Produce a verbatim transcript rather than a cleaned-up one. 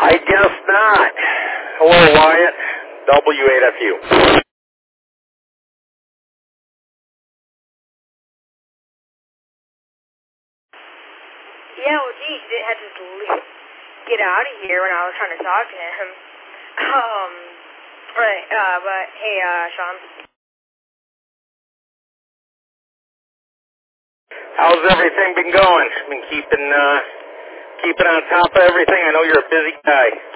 I guess not. Hello, Wyatt. W eight F U. Yeah, well, geez, you didn't have to just leave, get out of here when I was trying to talk to him. Um, right, uh, but, hey, uh, Sean. How's everything been going? Been keeping, uh, keeping on top of everything? I know you're a busy guy.